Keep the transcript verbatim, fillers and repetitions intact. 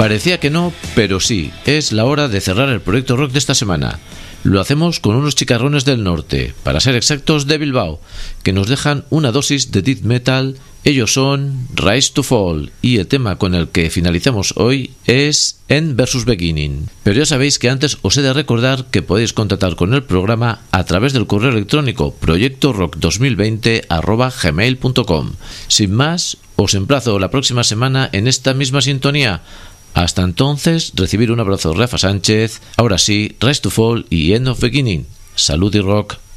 Parecía que no, pero sí, es la hora de cerrar el proyecto rock de esta semana. Lo hacemos con unos chicarrones del norte, para ser exactos de Bilbao, que nos dejan una dosis de death metal. Ellos son Rise to Fall, y el tema con el que finalizamos hoy es End versus Beginning. Pero ya sabéis que antes os he de recordar que podéis contactar con el programa a través del correo electrónico proyecto rock dos mil veinte arroba gmail punto com. Sin más, os emplazo la próxima semana en esta misma sintonía. Hasta entonces, recibir un abrazo de Rafa Sánchez. Ahora sí, Rise to Fall y End of Beginning. Salud y rock.